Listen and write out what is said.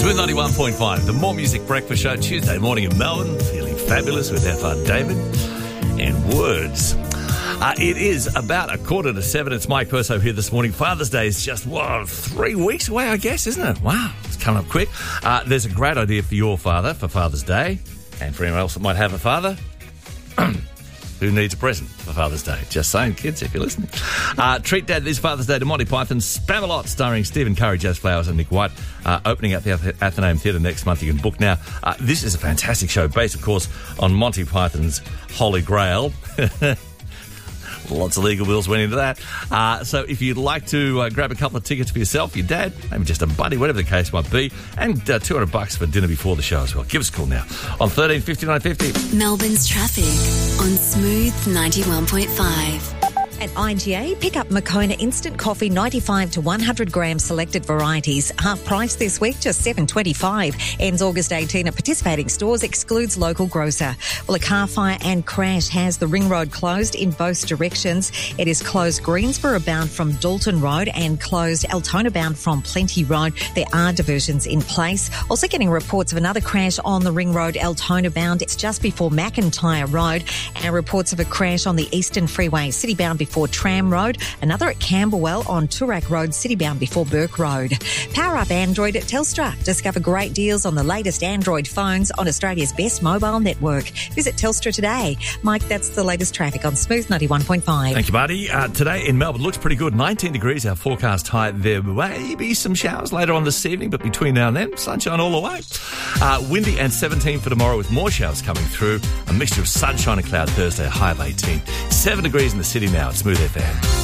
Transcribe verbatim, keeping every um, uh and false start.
Smooth ninety-one point five, the More Music Breakfast Show, Tuesday morning in Melbourne. Feeling fabulous with F R David and Words. Uh, it is about a quarter to seven. It's Mike Perso here this morning. Father's Day is just, what, three weeks away, I guess, isn't it? Wow, it's coming up quick. Uh, there's a great idea for your father for Father's Day, and for anyone else that might have a father who needs a present for Father's Day. Just saying, kids, if you're listening. Uh, treat Dad this Father's Day to Monty Python's Spamalot, starring Stephen Curry, Jazz Flowers and Nick White, uh, opening at the Athenaeum Theatre next month. You can book now. Uh, this is a fantastic show, based, of course, on Monty Python's Holy Grail. Lots of legal bills went into that. Uh, so if you'd like to uh, grab a couple of tickets for yourself, your dad, maybe just a buddy, whatever the case might be, and uh, two hundred bucks for dinner before the show as well. Give us a call now on thirteen fifty-nine fifty. Melbourne's traffic on Smooth ninety-one point five. At I G A, pick up Moccona Instant Coffee ninety-five to one hundred gram selected varieties. Half price this week, just seven twenty-five. Ends August eighteenth at participating stores, excludes local grocer. Well, a car fire and crash has the Ring Road closed in both directions. It is closed Greensboro bound from Dalton Road and closed Altona bound from Plenty Road. There are diversions in place. Also getting reports of another crash on the Ring Road Altona bound. It's just before McIntyre Road. And reports of a crash on the Eastern Freeway, city bound before For Tram Road, another at Camberwell on Toorak Road, city-bound before Burke Road. Power up Android at Telstra. Discover great deals on the latest Android phones on Australia's best mobile network. Visit Telstra today. Mike, that's the latest traffic on Smooth ninety-one point five. Thank you, Marty. Uh, today in Melbourne looks pretty good. nineteen degrees, our forecast high. There may be some showers later on this evening, but between now and then, sunshine all the way. Uh, windy and seventeen for tomorrow with more showers coming through. A mixture of sunshine and cloud Thursday, a high of eighteen. seven degrees in the city now. It's Smooth F M.